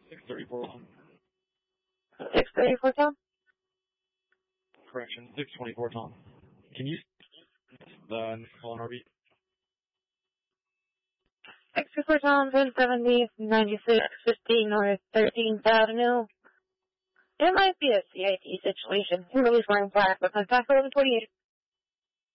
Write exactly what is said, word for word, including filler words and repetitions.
six thirty-four Tom. six thirty-four Tom? Correction, six twenty-four Tom. Can you the next call on R B? six thirty-four Tom, ten seventy, ninety-six fifteen North thirteenth Avenue. It might be a C I T situation. You're really flying flat, but contact eleven twenty-eight.